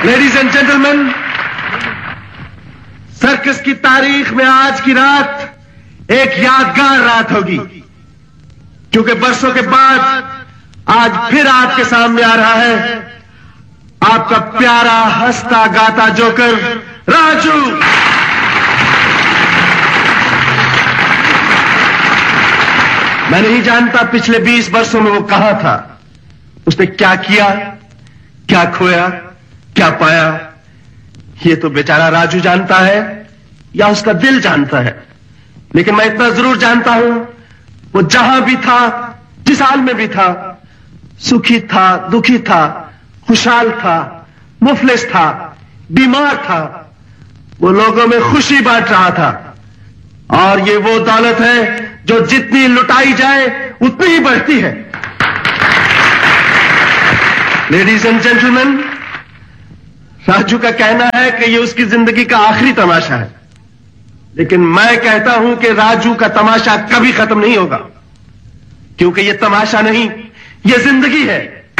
Ladies and gentleman, circus की तारीख में आज की रात एक यादगार रात होगी, क्योंकि बरसों के बाद आज फिर आपके सामने आ रहा है आपका प्यारा हंसता गाता जोकर राजू। मैं नहीं जानता पिछले 20 वर्षों में वो कहां था, उसने क्या किया, क्या खोया, क्या पाया, ये तो बेचारा राजू जानता है या उसका दिल जानता है। लेकिन मैं इतना जरूर जानता हूं, वो जहां भी था, जिस हाल में भी था, सुखी था, दुखी था, खुशहाल था, मुफलिस था, बीमार था, वो लोगों में खुशी बांट रहा था। और ये वो दौलत है जो जितनी लुटाई जाए उतनी ही बढ़ती है। लेडीज एंड जेंटलमैन, राजू का कहना है कि ये उसकी जिंदगी का आखिरी तमाशा है, लेकिन मैं कहता हूं कि राजू का तमाशा कभी खत्म नहीं होगा, क्योंकि ये तमाशा नहीं, ये जिंदगी है।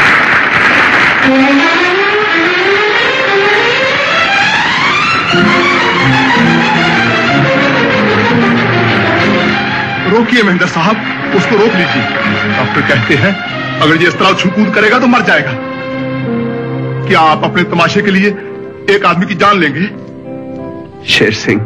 रोकिए महेंद्र साहब, उसको रोक लीजिए। डॉक्टर कहते हैं अगर ये इस तरह उछल-कूद करेगा तो मर जाएगा। क्या आप अपने तमाशे के लिए एक आदमी की जान लेंगे? शेर सिंह,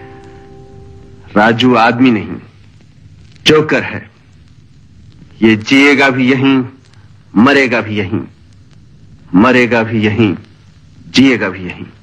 राजू आदमी नहीं, जोकर है। ये जिएगा भी यहीं, मरेगा भी यहीं, मरेगा भी यहीं, जिएगा भी यहीं।